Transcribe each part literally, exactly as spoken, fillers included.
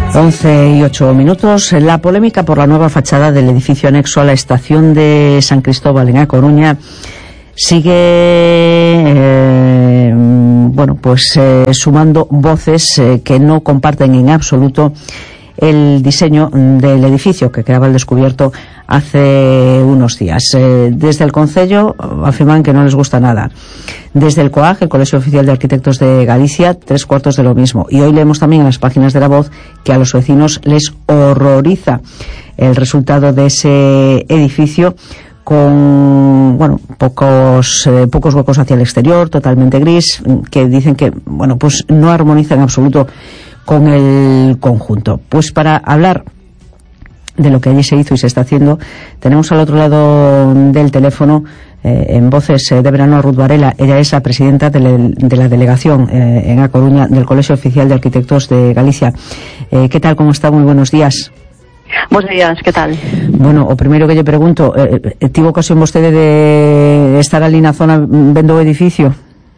once y ocho minutos. La polémica por la nueva fachada del edificio anexo a la estación de San Cristóbal en A Coruña sigue eh, bueno pues eh, sumando voces eh, que no comparten en absoluto el diseño del edificio que quedaba al descubierto hace unos días. Eh, desde el Concello afirman que no les gusta nada. Desde el COAG, el Colegio Oficial de Arquitectos de Galicia, tres cuartos de lo mismo. Y hoy leemos también en las páginas de La Voz que a los vecinos les horroriza el resultado de ese edificio, con bueno pocos eh, pocos huecos hacia el exterior, totalmente gris, que dicen que bueno pues no armoniza en absoluto con el conjunto. Pues para hablar de lo que allí se hizo y se está haciendo, tenemos al otro lado del teléfono eh, en Voces eh, de Verano a Ruth Varela. Ella es la presidenta de, le, de la delegación eh, en A Coruña del Colegio Oficial de Arquitectos de Galicia. Eh, ¿Qué tal? ¿Cómo está? Muy buenos días. Buenos días, ¿qué tal? Bueno, o primeiro que lle pregunto, eh, tivo ocasión vostede de estar ali na zona vendo o edificio?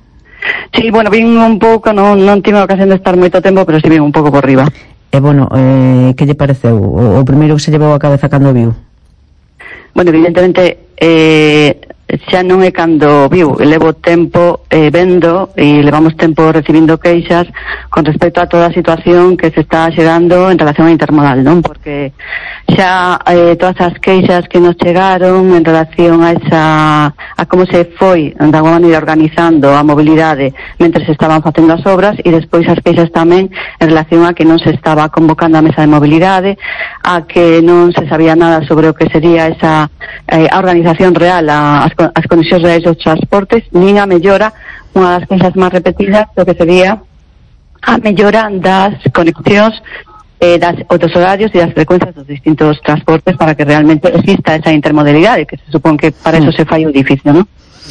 Sí, bueno, vin un pouco, non, non tive ocasión de estar moito tempo, pero sí vin un pouco por riba. E, bueno, eh, que lle pareceu? O, o primeiro que se llevou a cabeza cando viu? Bueno, evidentemente, eh, xa non é cando viu, levo tempo eh, vendo e levamos tempo recibindo queixas con respecto a toda a situación que se está xerando en relación a intermodal, non? Porque xa eh, todas as queixas que nos chegaron en relación a esa a como se foi de alguma maneira organizando a mobilidade mentre se estaban facendo as obras, e despois as queixas tamén en relación a que non se estaba convocando a mesa de mobilidade, a que non se sabía nada sobre o que sería esa eh, a organización real, a, as, as condicións reais dos transportes, nin a mellora, unha das queixas máis repetidas, do que sería a mellora das conexións eh, das, dos horarios e das frecuencias dos distintos transportes para que realmente exista esa intermodalidade, que se supón que para eso se fai o edificio, ¿no?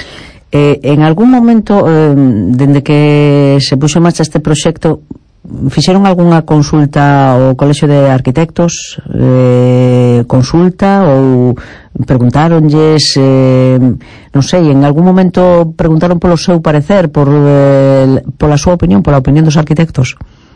Eh, en algún momento, eh, dende que se puxo en marcha este proxecto, fixeron algunha consulta ao Colexio de Arquitectos, eh, consulta, ou preguntáronlles, eh, non sei, en algún momento preguntaron polo seu parecer, por eh, pola súa opinión, pola opinión dos arquitectos?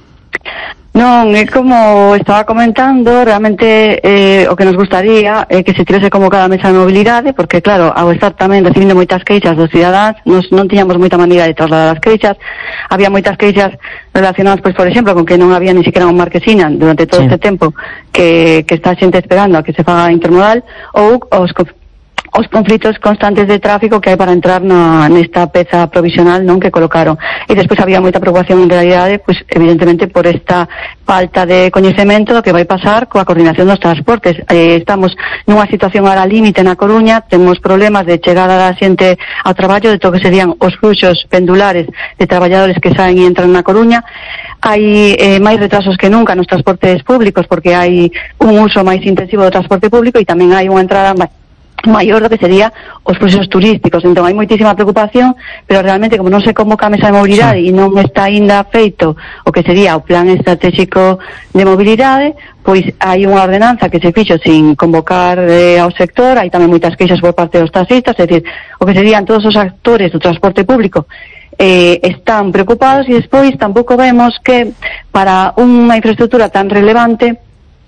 Non, é como estaba comentando, realmente eh, o que nos gustaría é que se tivese convocada a mesa de mobilidade, porque claro, ao estar tamén recibindo moitas queixas dos cidadáns, nos non tiñamos moita maneira de trasladar as queixas, había moitas queixas relacionadas, pois, por exemplo, con que non había ni siquiera un marquesina durante todo sí. este tempo que, que está xente esperando a que se faga intermodal, ou os os conflitos constantes de tráfico que hai para entrar na, nesta peza provisional, non, que colocaron. E despois había moita preocupación en realidade, pois evidentemente por esta falta de coñecemento do que vai pasar coa coordinación dos transportes. Eh, estamos nunha situación ahora límite na Coruña, temos problemas de chegada da xente ao traballo, de todo que serían os fluxos pendulares de traballadores que saen e entran na Coruña. Hai eh, máis retrasos que nunca nos transportes públicos, porque hai un uso máis intensivo do transporte público e tamén hai unha entrada máis maior do que sería os fluxos turísticos. Entón hai moitísima preocupación, pero realmente como non se convoca a mesa de mobilidade sí. e non está ainda feito o que sería o plan estratégico de mobilidade, pois hai unha ordenanza que se fixo sin convocar eh, ao sector, hai tamén moitas queixas por parte dos taxistas, é dicir, o que serían todos os actores do transporte público eh, están preocupados, e despois tampouco vemos que para unha infraestructura tan relevante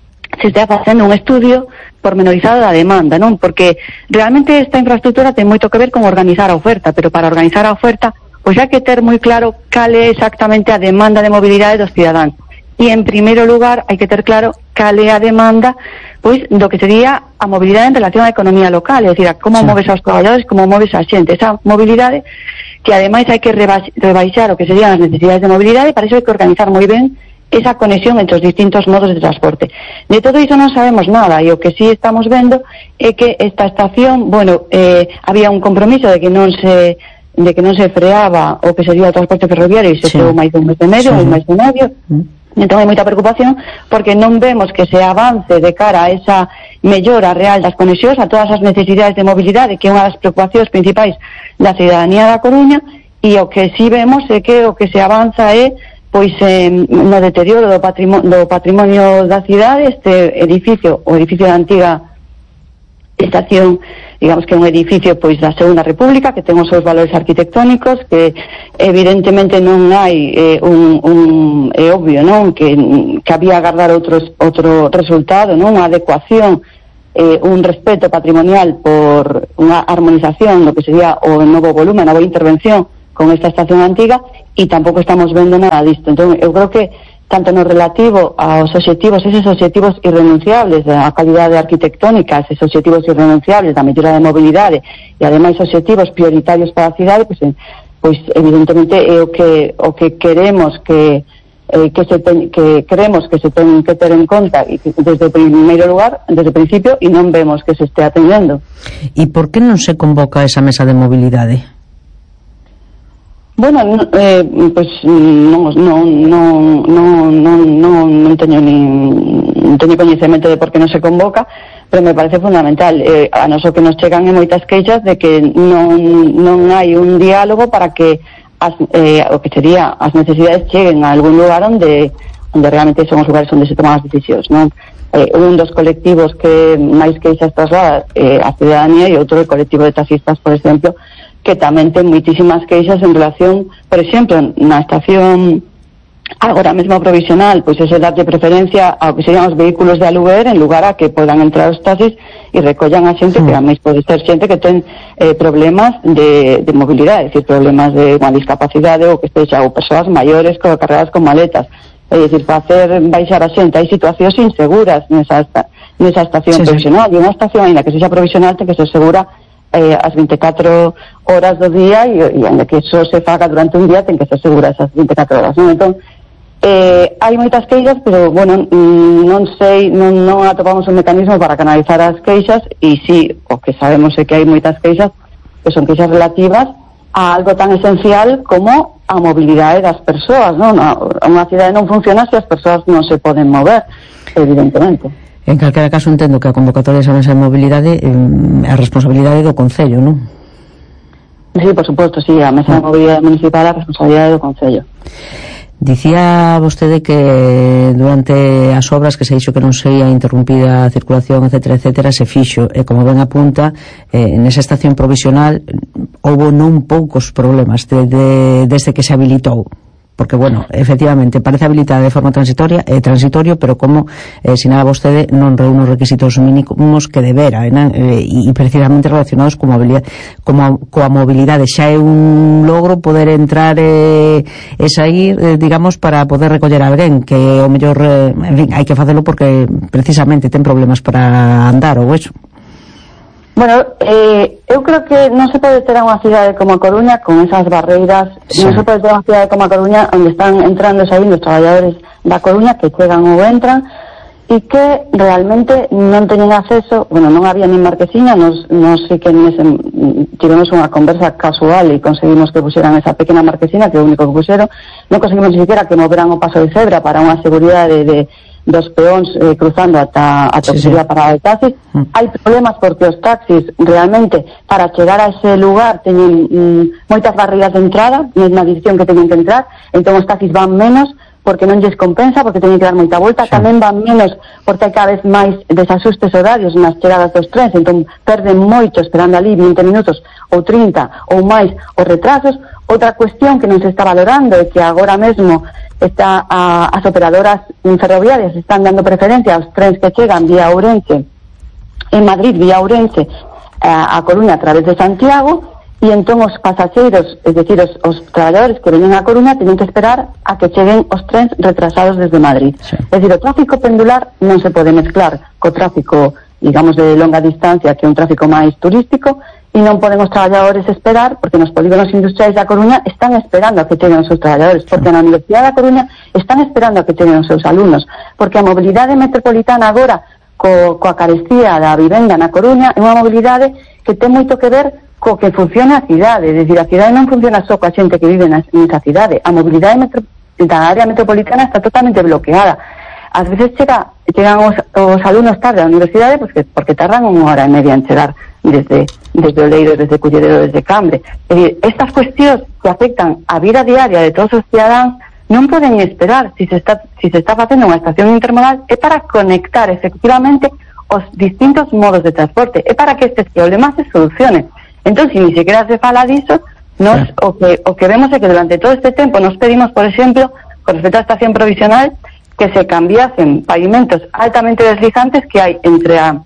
se está facendo un estudio pormenorizado da demanda, non? Porque realmente esta infraestructura ten moito que ver con organizar a oferta, pero para organizar a oferta, pois hai que ter moi claro cal é exactamente a demanda de mobilidade dos cidadáns. E en primeiro lugar hai que ter claro cal é a demanda, pois, do que sería a mobilidade en relación á economía local, é dicir, a como sí. moves aos traballadores, como moves a xente, esa mobilidade que ademais hai que rebaixar o que serían as necesidades de mobilidade, para iso hai que organizar moi ben esa conexión entre os distintos modos de transporte. De todo iso non sabemos nada, e o que sí estamos vendo é que esta estación, bueno, eh, había un compromiso de que non se de que non se freaba o que sería o transporte ferroviario, e se sí. feo máis de un mes e medio, sí. un mes e medio. Mm. Entón hai moita preocupación porque non vemos que se avance de cara a esa mellora real das conexións, a todas as necesidades de mobilidade, que é unha das preocupacións principais da cidadanía da Coruña, e o que sí vemos é que o que se avanza é pois eh, no deterioro do patrimonio, do patrimonio da cidade. Este edificio, o edificio da antiga estación, digamos que é un edificio pois da Segunda República, que ten os seus valores arquitectónicos, que evidentemente non hai eh, un, un é obvio, non, que, que había agardar outros, outro resultado, non, unha adecuación, eh, un respeto patrimonial por unha armonización do que sería o novo volumen, a nova intervención con esta estación antiga, e tampouco estamos vendo nada disto. Entón, eu creo que tanto no relativo aos obxectivos, eses obxectivos irrenunciables da calidade arquitectónica, eses obxectivos irrenunciables da mellora de mobilidade e ademais obxectivos prioritarios para a cidade, pois, pois evidentemente é o que o que queremos que eh, que se ten, que queremos que se ten que ter en conta e que desde o primeiro lugar, desde o principio, e non vemos que se este atendendo. E por que non se convoca esa mesa de mobilidade? Bueno, eh, pues non, non, non, non, non, non, non teño nin non teño coñecemento de por que non se convoca, pero me parece fundamental. Eh, a noso que nos chegan en moitas queixas de que non, non hai un diálogo para que as, eh, o que sería as necesidades cheguen a algún lugar onde onde realmente son os lugares onde se toman as decisións, non? Eh, un dos colectivos que máis queixas traslada eh, a ciudadanía e outro o colectivo de taxistas, por exemplo, que tamén ten moitísimas queixas en relación, por exemplo, na estación agora mesmo provisional, pois ese darlle preferencia ao que serían os vehículos de aluguer en lugar a que podan entrar os taxis e recollan a xente, sí, que a máis pode ser xente que ten eh, problemas de, de mobilidade, é dicir, problemas de unha discapacidade ou que estexa, ou persoas maiores carregadas con maletas. É dicir, para hacer baixar a xente, hai situacións inseguras nesa, nesa estación, sí, provisional, sí. E unha estación, ainda que sexa provisional, ten que ser segura Eh, as vinte e catro horas do día, e, e ainda que iso se faga durante un día, ten que ser segura esas vinte e catro horas, non? Entón, eh, hai moitas queixas, pero, bueno, non sei, non, non atopamos un mecanismo para canalizar as queixas, e si, o que sabemos é que hai moitas queixas, que son queixas relativas a algo tan esencial como a mobilidade das persoas, non? Unha cidade non funciona se as persoas non se poden mover, evidentemente. En calquera caso, entendo que a convocatoria esa mesa de mobilidade é eh, a responsabilidade do Concello, non? Sí, por suposto, sí, a mesa de mobilidade municipal é a responsabilidade do Concello. Dicía vostede que durante as obras que se dixo que non seía interrumpida a circulación, etcétera, etcétera, se fixo, e como ben apunta, eh, nesa estación provisional houbo non poucos problemas de, de, desde que se habilitou. Porque, bueno, efectivamente, parece habilitada de forma transitoria, é eh, transitorio, pero como eh, sinala vostede, non reúne os requisitos mínimos que debera, eh, e, e precisamente relacionados co mobilidade, como, coa mobilidade. Xa é un logro poder entrar eh, e sair, eh, digamos, para poder recoller a alguén, que o mellor, eh, en fin, hai que facelo porque precisamente ten problemas para andar, ou eso. Bueno, eh, eu creo que non se pode ter unha cidade como a Coruña con esas barreiras, sí. Non se pode ter unha cidade como a Coruña onde están entrando e saindo os traballadores da Coruña que chegan ou entran e que realmente non teñen acceso, bueno, non había nin marquesiña, nos, nos sí que nese, tivemos unha conversa casual e conseguimos que puxeran esa pequena marquesiña, que é o único que puxeron, non conseguimos ni siquiera que moveran o paso de cebra para unha seguridade de dos peóns eh, cruzando ata a sí, sí. Parada de taxis. Mm. Hai problemas porque os taxis realmente para chegar a ese lugar teñen mm, moitas barreiras de entrada na dirección que teñen que entrar, entón os taxis van menos porque non lles compensa, porque teñen que dar moita volta, sí. Tamén van menos porque hai cada vez máis desaxustes horarios nas chegadas dos trens, entón perden moito esperando ali vinte minutos ou trinta ou máis os retrasos. Outra cuestión que non se está valorando é que agora mesmo está a, as operadoras ferroviarias están dando preferencia aos trens que chegan vía Ourense, en Madrid vía Ourense a, a Coruña a través de Santiago, e entón os pasaxeiros, es decir, os, os traballadores que veñen a Coruña teñen que esperar a que cheguen os trens retrasados desde Madrid. Sí. Es decir, o tráfico pendular non se pode mezclar co tráfico, digamos, de longa distancia, que é un tráfico máis turístico, e non poden os traballadores esperar, porque nos polígonos industriais da Coruña están esperando a que cheguen os seus traballadores, porque na Universidade da Coruña están esperando a que cheguen os seus alumnos, porque a mobilidade metropolitana agora, co, coa carestía da vivenda na Coruña, é unha mobilidade que ten moito que ver co que funciona a cidade, é dicir, a cidade non funciona só coa xente que vive nesa cidade, a mobilidade metro, da área metropolitana está totalmente bloqueada. Ás veces chega, chegan os, os alumnos tarde á universidade pues que, porque tardan unha hora e media en chegar desde, desde Oleiro, desde Culleredo, desde Cambre. É dicir, estas cuestións que afectan a vida diaria de todos os cidadáns non poden esperar. Si se está, si se está facendo unha estación intermodal é para conectar efectivamente os distintos modos de transporte, é para que estes problemas se solucionen. Entón, se ni siquiera se fala diso, nos, sí. o, que, o que vemos é que durante todo este tempo nos pedimos, por exemplo, con respecto á estación provisional, que se cambiasen pavimentos altamente deslizantes que hai entre a,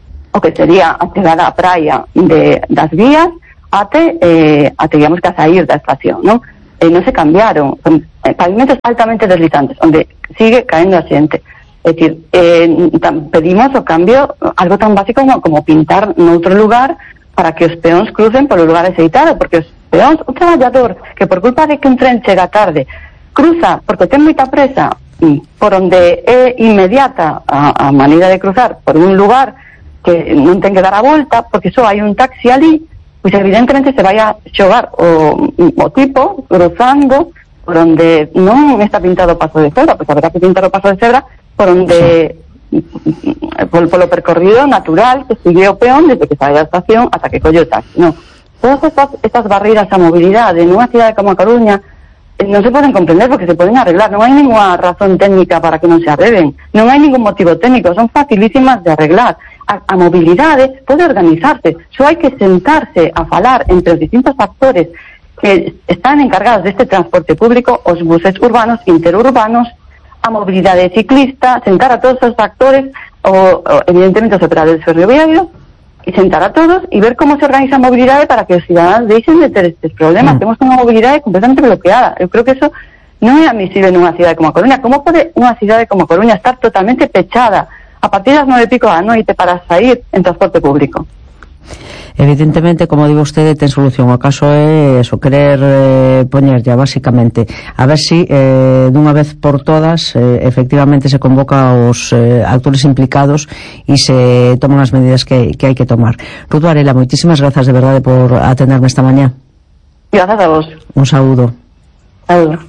o que sería a chegada á praia de, das vías ate, eh, ate, digamos, que a sair da estación, non? E non se cambiaron, son eh, pavimentos altamente deslizantes, onde sigue caendo a xente. É dicir, eh, pedimos o cambio, algo tan básico como, como pintar noutro lugar para que os peóns crucen polo lugar aceitado, porque os peóns, un traballador que por culpa de que un tren chega tarde, cruza, porque ten moita presa, por onde é inmediata a, a maneira de cruzar por un lugar que non ten que dar a volta, porque só hai un taxi ali, pois evidentemente se vai a xogar o, o tipo cruzando por onde non está pintado o paso de cebra, pois haberá que pintar o paso de cebra por onde sí. por, polo percorrido natural que sigue o peón desde que sai da estación ata que colle o taxi, non? Todas estas, estas barreiras á mobilidade nunha cidade como a Coruña non se poden comprender porque se poden arreglar, non hai ninguna razón técnica para que non se arreglen, non hai ningún motivo técnico, son facilísimas de arreglar. A, a mobilidade pode organizarse, só hai que sentarse a falar entre os distintos factores que están encargados deste transporte público, os buses urbanos, interurbanos, a mobilidade ciclista, sentar a todos os factores, o, o evidentemente os operadores ferroviarios, e sentar a todos e ver como se organiza a mobilidade para que os ciudadanos deixen de ter estes problemas. Mm. Temos unha mobilidade completamente bloqueada. Eu creo que eso non é admisible nunha cidade como a Coruña. Como pode unha cidade como a Coruña estar totalmente pechada a partir das nove e pico da noite para sair en transporte público? Evidentemente, como digo vostede, ten solución. O caso é eso, querer eh, poñerlle basicamente a ver si eh, dunha vez por todas eh, efectivamente se convoca os eh, actores implicados e se toman as medidas que, que hai que tomar. Ruth Varela, moitísimas grazas de verdade por atenderme esta mañá. Grazas a vos. Un saúdo. Saúdo.